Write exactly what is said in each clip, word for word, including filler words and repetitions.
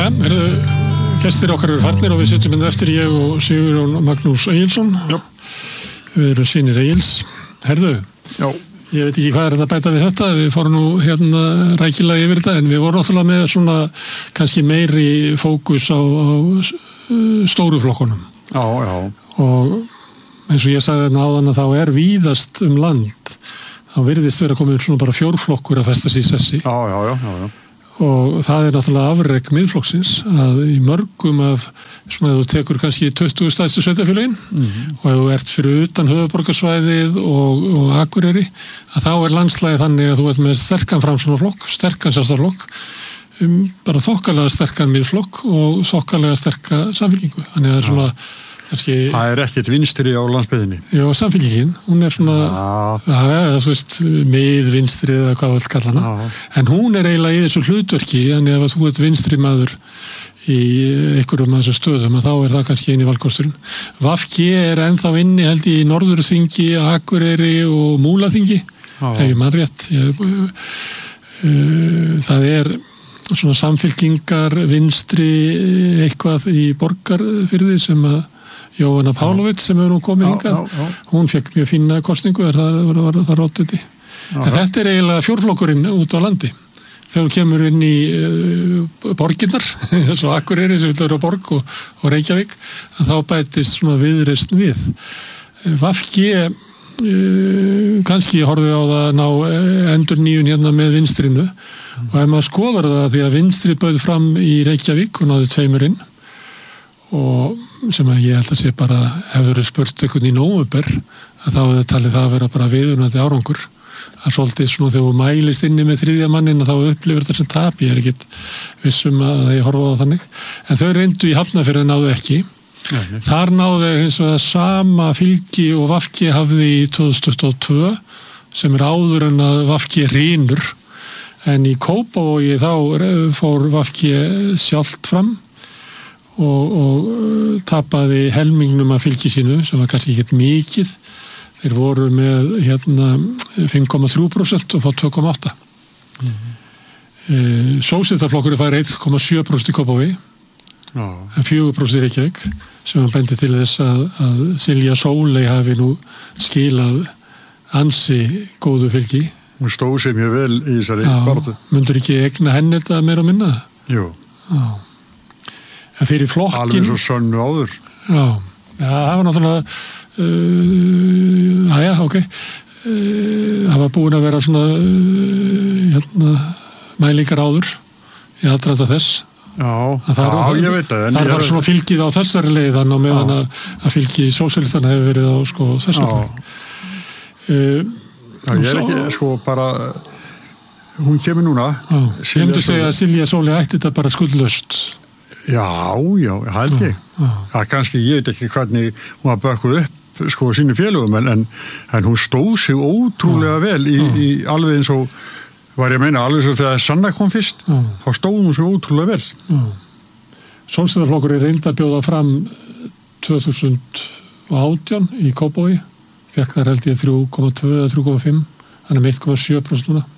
Jæja, herðu, gestir okkar eru farnir og við sitjum inn eftir ég og Sigurjón Magnús Egilsson. Já. Við erum synir Egils. Herðu, já. Ég veit ekki hvað er þetta að bæta við þetta, við fórum nú hérna rækilega yfir þetta, en við vorum náttúrulega með svona kannski meiri fókus á, á stóru flokkunum. Já, já. Og eins og ég sagði þarna áðan að þá er víðast um land, þá virðist vera komið svona bara fjórflokkur að festa sig í sessi. Já, já, já, já, já. Og það er náttúrulega afrek miðflokksins að í mörgum af svona ef þú tekur kannski tuttugu stærstu sveitarfélögin mm-hmm. og ef þú ert fyrir utan höfuðborgarsvæðið og, og Akureyri að þá er landslagið þannig að þú ert með sterkan framsóknarflokk, sterkan sjálfstæðisflokk, um, bara þokkalega sterkan miðflokk og þokkalega sterka samfylkingu. Þannig að það er svona kannski... Það er ekkert vinstri á landsbyggðinni. Já, samfylkingin, hún er svona, það er, þú veist, miðvinstri eða hvað við kalla hana. Já. En hún er eiginlega í þessu hlutverki, þannig að þú ert vinstri maður í einhverjum af þessu stöðum, að þá er það kannski eini valkosturinn. V G er ennþá inni, held ég, í Norðurþingi, Akureyri og Múlaþingi, ef ég man rétt. Ég, uh, það er svona samfylkingar, vinstri, eitthvað í Borgarfirði sem að Jóhanna Pálovits sem hefur nú komið hingað, já, já, já. Hún fekk mjög fína kosningu, er það, var, var, það róttiti. En já. Þetta er eiginlega fjórflokkurinn út á landi. Þegar þú kemur inn í uh, borginnar, þess að Akureyri sem vil vera borg og, og Reykjavík, að þá bætist svona viðreisn við. V G, uh, kannski horfið á það að ná endur nýjun hérna með vinstrinu mm. og ef maður skoðar það því að vinstri bauð fram í Reykjavík og náði tveimur inn og sem að ég held að sé bara hefur spurt einhvern í nóvember að þá hefur talið það að vera bara viðunandi árangur að svolítið svona þegar þú mælist inni með þriðja mannin að þá upplifir þetta sem tap ég er ekkit vissum að ég horfa á það þannig en þau reyndu í Hafnarfirði náðu ekki Nei, nei. Þar náðu eins og það sama fylgi og V G hafði í tvö þúsund tuttugu og tvö sem er áður en að V G rínur en í Kópavogi þá fór V G sjálft fram og, og tapaði helmingnum af fylgi sínu sem var kannski ekkert mikið þeir voru með hérna fimm komma þrjú prósent og fá tvö komma átta mm-hmm. e, Sósíalistaflokkurinn fær eitt komma sjö prósent í Kópavogi oh. en fjögur prósent í Reykjavík sem hann bendi til þess að, að Silja Sóley hafi nú skilað ansi góðu fylgi hún stóð sér mjög vel í þessari baráttu mundur ekki egna henni þetta meira og minna jú Já en fyrir flokkin alveg svo sönnu áður já, já það var náttúrulega uh, aðja, ok uh, það var búin að vera svona uh, hérna, mælingar áður í aðdraganda þess já, þar, já ég veit það þar var svona fylgið á þessari leið þannig að meðan að, að fylgið sósíalistana hefur verið á sko þessari leið uh, já, ég er ekki sko bara hún kemur núna já, ég myndi segja að Silja Sóley ætti þetta bara skuldlaust Já, já, held ég. Já, já. Kannski, ég veit ekki hvernig hún var bökkuð upp sko sínu félögum, en, en, en hún stóð sig ótrúlega já. Vel í, í alveg eins og, var ég að meina, alveg svo þegar Sanna kom fyrst, já. Þá stóð hún sig ótrúlega vel. Sósíalistaflokkurinn reyndi að bjóða fram tvö þúsund og átján í Kópavogi, fekk þar held ég þrjú komma tvö eða þrjú komma fimm, þannig með eitt komma sjö prósent núna.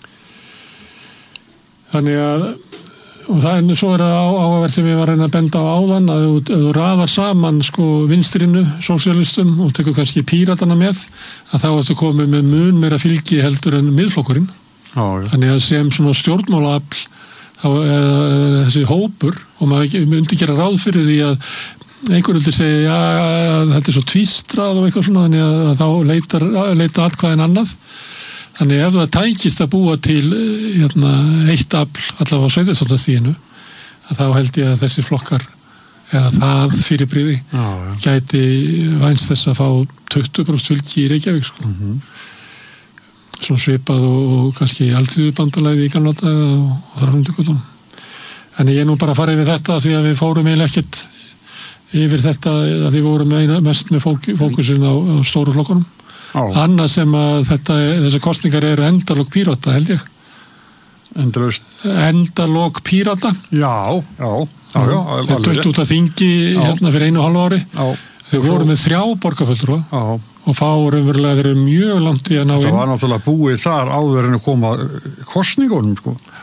Þannig að og það er svo er það áhugavert sem ég var að reyna að benda á áðan að ef þú raðar saman sko vinstrinu, sósíalistum og tekur kannski píratana með að þá ertu komið með mun meira fylgi heldur en miðflokkurinn já, já. Þannig að sem svona stjórnmálaafl þá er þessi hópur og maður myndi gera ráð fyrir því að einhver vildi segja já þetta er svo tvístrað og eitthvað svona þannig að þá leitar, leita atkvæðin annað Þannig ef það tækist að búa til hérna, eitt afl allavega á sveitarstjórnarstiginu að þá held ég að þessi flokkar eða það fyrirbrigði já, já. Gæti vænst þess að fá tuttugu prósent fylgi í Reykjavík sko. Mm-hmm. Svona svipað og, og kannski alþýðubandalagið í gamla daga og, og þar hundi gutum. En ég er nú bara að fara yfir þetta því að við fórum eiginlega ekkert yfir þetta að við vorum mest með fók, fókusin á, á stóru flokkunum. Oh. Annað sem að þetta, þessar kostningar eru endalók pírata, held ég. Endalaust. Endalók pírata. Já, já. já, já Þeir dött út að þingi hérna fyrir einu og hálfu ári. Já. Þeir voru með þrjá borgarfulltrúa og fá raunverulega þeir eru mjög langt í að ná inn. Það var náttúrulega búið þar áður en að koma kostningunum, sko.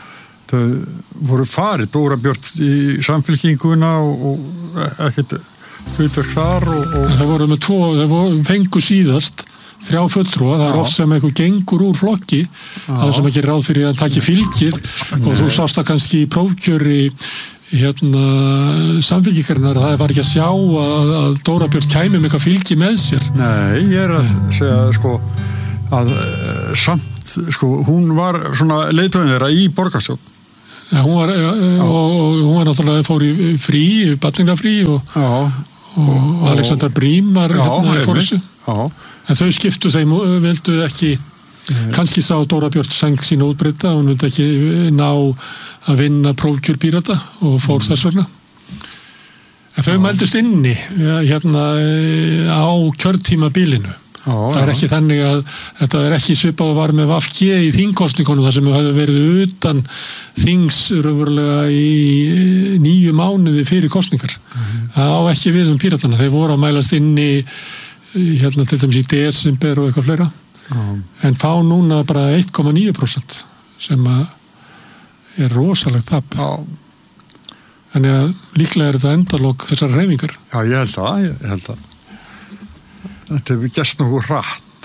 þau voru farið, Dóra Björt í Samfylkinguna og, og ekkert hlutverk þar og, og... Það voru með tvo, það voru fengu síðast þrjá fulltrúa, það er oft sem eitthvað gengur úr flokki, það sem ekki ráð fyrir að taki fylgið og þú sást það kannski í prófkjöri hérna Samfylkingarinnar, það var ekki að sjá að, að Dóra Björt kæmi með eitthvað fylgi með sér. Nei, ég er að segja sko að samt, sko, hún var svona leiðtoginn þeirra í borgarstjórn. Já, hún var, og, og hún var náttúrulega fór í frí, batningafrí og, og, og Alexander Brím var hérna í fórstu. En þau skiptu þeim, vildu ekki, kannski sá Dóra Björt sæng sín útbreyta, hún vildi ekki ná að vinna prófkjör Pírata og fór mm. þess vegna. En þau mældust inni hérna á kjörtímabilinu. Já, það er ekki þannig að þetta er ekki svipað og var með V G í þingkostningunum þar sem við höfum verið utan þings raunverulega í níu mánuði fyrir kostningar. Mm-hmm. Það á ekki við um Píratana. Þeir voru að mælast inni hérna til dæmis í desember og eitthvað fleira. Mm. En fá núna bara eitt komma níu prósent sem að er rosalegt tap. Já. Þannig að líklega er þetta endalok þessar hreyfingar. Já, ég held það, ég held það. Þetta hefur gæst nokkuð hratt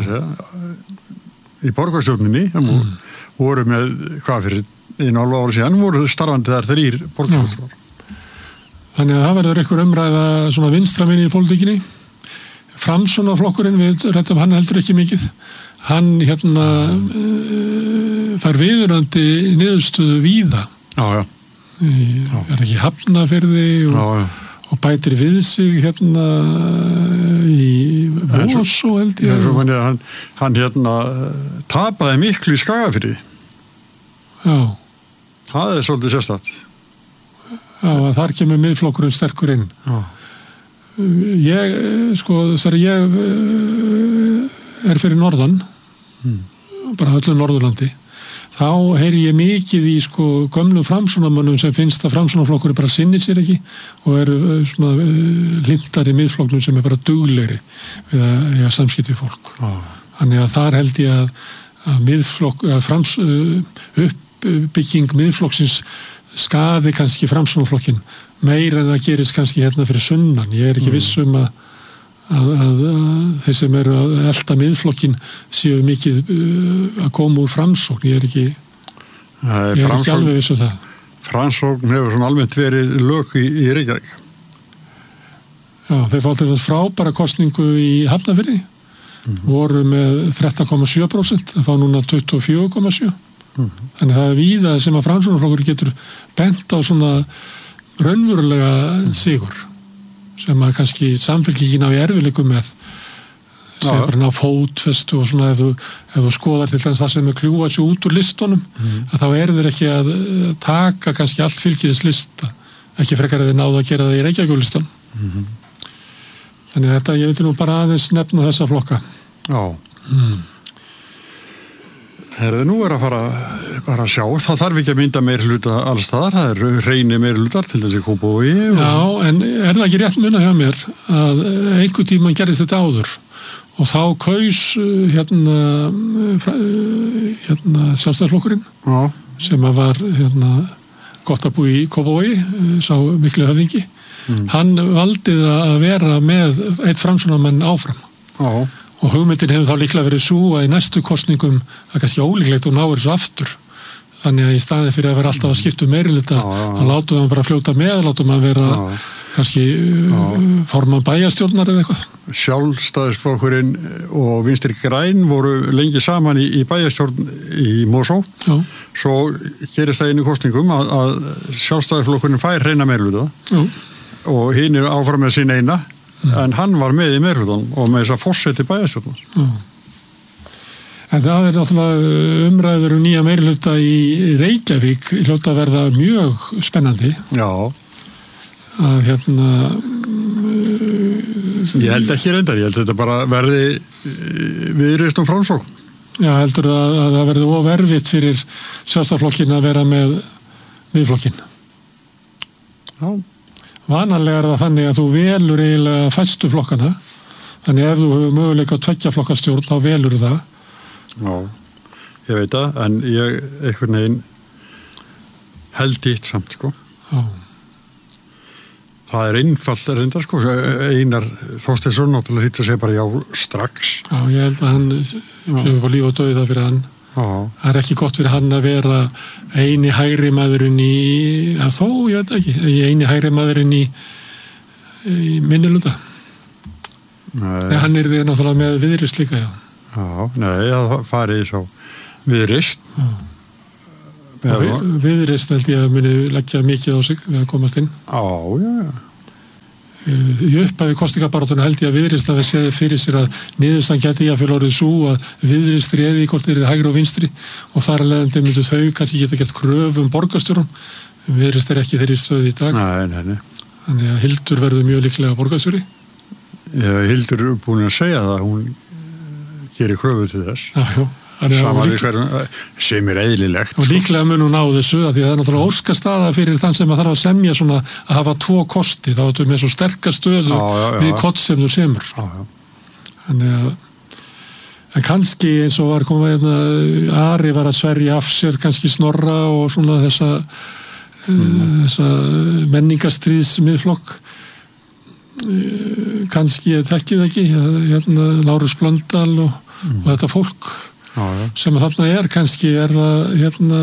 í borgarstjórninni mm. voru með hvað fyrir einu hálfu ári síðan voru starfandi þar þrír borgarstjórnar. Þannig að það verður einhver umræða svona vinstra minni í pólitíkinni. Framsóknarflokkurinn, við rættum hann heldur ekki mikið, hann hérna uh, fær viðurandi niðurstöðu víða. Já, já. já. Er ekki Hafnarfirði og já, já. Og bætir við sig hérna í Mosó held ég. Svo manni að hann, hann hérna tapaði miklu í Skagafirði. Já. Það er svolítið sérstætt. Já, þar kemur miðflokkurinn sterkur inn. Já. Ég, sko, þar ég er fyrir norðan, hmm. bara öllu Norðurlandi, þá heyri ég mikið í sko gömlu framsóknarmönnum sem finnst að framsóknarflokkur bara sinnir sér ekki og eru svona lindari miðflokknum sem er bara duglegri við að eiga samskipti við fólk. Ah. Þannig að þar held ég að, að miðflokk, að frams, uppbygging miðflokksins skaði kannski framsóknarflokkin meira en það gerist kannski hérna fyrir sunnan. Ég er ekki mm. viss um að Að, að, að þeir sem eru að elta miðflokkin séu mikið uh, að koma úr framsókn. Ég er ekki, Æ, ég er ekki alveg viss um það. Framsókn hefur svona almennt verið lök í, í Reykjavík. Já, þeir fá til þess frábæra kosningu í Hafnarfirði, mm-hmm. voru með þrettán komma sjö prósent, það fá núna tuttugu og fjögur komma sjö. Mm-hmm. Þannig það er víða sem að framsóknarflokkur getur bent á svona raunverulega sigur. Sem að kannski samfélkingin á í erfileikum með sem bara ná fótfestu og svona ef þú, ef þú skoðar til þess að það sem er kljúa sér út úr listunum mm. að þá eru þeir ekki að taka kannski allt fylgiðis lista ekki frekar að þeir náðu að gera það í Reykjavíkurlistan mm. þannig að þetta, ég veit nú bara aðeins nefna þessa flokka. Já mm. Herðu, nú er að fara bara að sjá, það þarf ekki að mynda meirhluta alls staðar, það eru hreini meirhlutar til þessi Kópavogi og... Já, en er það ekki rétt munað hjá mér að einhver tíma gerðist þetta áður og þá kaus hérna, hérna Sjálfstæðisflokkurinn Já. Sem að var hérna, gott að búi í Kópavogi, sá miklu höfðingi, mm. hann valdi að vera með eitt framsóknarmann áfram. Já. Og hugmyndin hefur þá líklega verið svo að í næstu kosningum það er kannski ólíklegt og náir þessu aftur. Þannig að í staði fyrir að vera alltaf að skipta um meirihluta, þá látum við hann bara fljóta með, látum hann vera já. Kannski uh, formann bæjarstjórnar eða eitthvað. Sjálfstæðisflokkurinn og Vinstri græn voru lengi saman í, í bæjarstjórn í Mosó. Já. Svo gerist það einu kosningum að, að Sjálfstæðisflokkurinn fær hreina meirihluta og hinn er áfram með sín eina. Mm. En hann var með í meirhlutan og með þess að forseti bæjarstjórnar. Mm. En það er náttúrulega umræður um nýja meirhluta í Reykjavík hljóta að verða mjög spennandi. Já. Að hérna... Ég held ekki reyndar, ég held þetta bara verði viðreist um Framsókn. Já, heldur að, að það verði ofervitt fyrir Sjálfstæðisflokkin að vera með miðflokkin. Já. Vanalega er það þannig að þú velur eiginlega fæstu flokkana, þannig ef þú hefur möguleika að tveggja flokkastjórn, þá velur það. Já, ég veit það, en ég einhvern veginn held eitt samt, sko. Já. Það er einfalt reyndar, sko. Einar Þorsteinsson náttúrulega hitt að segja bara já strax. Já, ég held að hann sem var líf og dauða fyrir hann. Já. Það er ekki gott fyrir hann að vera eini hægri maðurinn í, að þó, ég veit ekki, eini hægri maðurinn í, í minnilunda. Nei. Nei, hann er því náttúrulega með Viðreisn líka, já. Já, nei, það farið svo Viðreisn. Já. Og Viðreisn held ég að muni leggja mikið á sig við að komast inn. Já, já. Í upphafi kosningabaráttunni held ég að Viðreisn að séð fyrir sér að niðurstaðan gæti ég að fyrir orðið svo að Viðreisn réði hvort þeir eru hægri og vinstri og þar að leiðandi myndu þau kannski geta gert kröfu um borgarstjórum. Viðreisn er ekki þeirri stöðu í dag. Nei, nei, nei. Þannig að Hildur verður mjög líklega borgarstjóri. Já, Hildur er búin að segja það að hún gerir kröfu til þess. Já, já. Saman við hverjum sem er eðlilegt. Og líklega mun hún á þessu að því að það er náttúrulega óskastaða fyrir þann sem að þarf að semja svona að hafa tvo kosti, þá ertu með svo sterkar stöðu já, já, já. við kott sem þú semur. Já, já. Þannig að en kannski eins og var komið hérna Ari var að sverja af sér kannski Snorra og svona þessa mm. þessa menningarstríðsmiðflokk kannski ég þekki það ekki hérna Lárus Blöndal og, mm. og þetta fólk Já, já. sem að þarna er, kannski er það hérna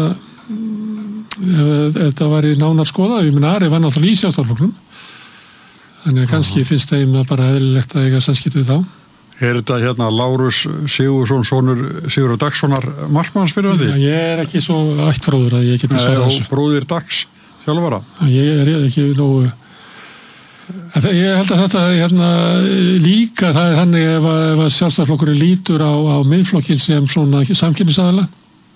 ef þetta var í nánar skoða, ég minna Ari var náttúrulega í Sjálfstæðisflokknum þannig að kannski já. Finnst þeim að bara eðlilegt að eiga samskipti við þá. Er þetta hérna Lárus Sigurðsson sonur Sigurður Dagssonar markmanns fyrir því? Já, ég er ekki svo ættfróður að ég geti svarað þessu. Og bróðir Dags þjálfara? Ég er ekki nógu En ég held að þetta hérna, líka það er þannig ef að, ef að Sjálfstæðisflokkurinn lítur á, á miðflokkin sem svona samkynnisaðila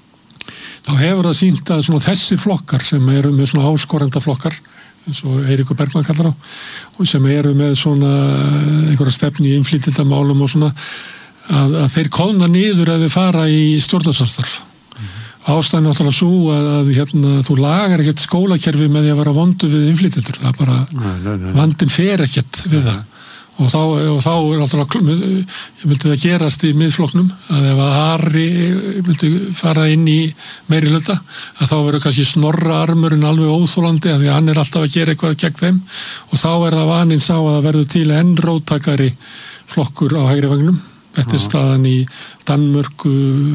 þá hefur það sýnt að svona þessir flokkar sem eru með svona áskorenda flokkar eins og Eiríkur Bergmann kallar á og sem eru með svona einhverja stefni í innflytjendamálum og svona að, að þeir kólna niður að þeir fara í stjórnarsamstarf. Ástæðan er náttúrulega svo að, að hérna, þú lagar ekkert skólakerfi með því að vera vondu við innflytjendur. Það er bara, nei, nei, nei. vandinn fer ekkert við það. Og þá, og þá er náttúrulega, ég myndi það gerast í miðflokknum, að ef að Ari myndi fara inn í meiri hluta, að þá verður kannski Snorra armurinn alveg óþólandi, að því að hann er alltaf að gera eitthvað gegn þeim, og þá er það vaninn sá að það verður til enn róttakari flokkur á hægri vagnum. Þetta er staðan í Danmörku,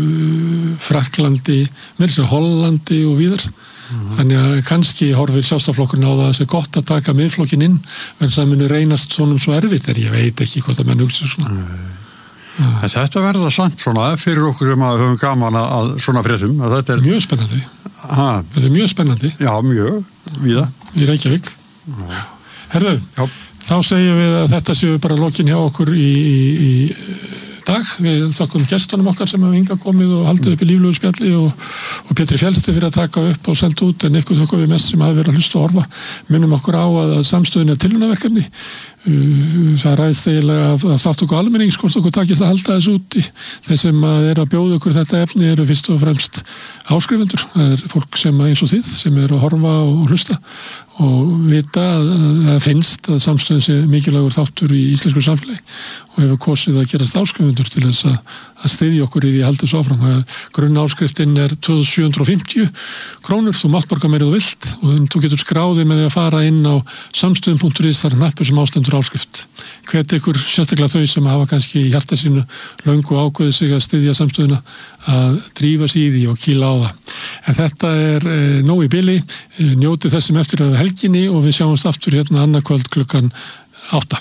Frakklandi, meira sér Hollandi og víðar. Mm. Þannig að kannski horfir Sjálfstæðisflokkurinn á það að það er gott að taka miðflokkinn inn, en það muni reynast svonum svo erfitt, en ég veit ekki hvort að menn hugsa svona. Mm. Þetta verða samt svona fyrir okkur sem að höfum gaman að svona fréttum. Að þetta er mjög spennandi. Ha. Þetta er mjög spennandi. Já, mjög, víða. Í Reykjavík. Mm. Herðu, Já. Þá segjum við að þetta séu bara lokin hjá okkur í, í, í dag. Við þakkum gestunum okkar sem hafa hingað komið og haldið upp í líflegu spjalli og, og Pétri Fjellsti fyrir að taka upp og senda út, en ykkur þakkum við mest sem hafa verið að hlusta og horfa. Minnum okkur á að, að samstöðin er tilraunaverkefni. Það ræðst eiginlega af, af þátt okkur almennings hvort okkur takist að halda þessu úti. Þeir sem er að bjóða okkur þetta efni eru fyrst og fremst áskrifendur. Það er fólk sem eins og þið sem eru að horfa og hlusta og vita að það finnst að samstöðin sé mikilvægur þáttur í íslensku samfélagi og hefur kosið að gerast áskrifundur til þess að, að styðja okkur í því að halda þessu áfram. Grunn áskriftin er tvö þúsund sjö hundruð og fimmtíu krónur, þú mátt borga meira þú vilt og þú getur skráðið með því að fara inn á samstöðin punktur is, þar er hnappur sem ástendur áskrift. Hvet ykkur sérstaklega þau sem hafa kannski í hjarta sínu löngu ákveðið sig að styðja samstöðina að drífa sig í því og kýla á það. En þetta er e, nóg í bili, e, njótið þessum eftir að helginni og við sjáumst aftur hérna annað kvöld klukkan átta.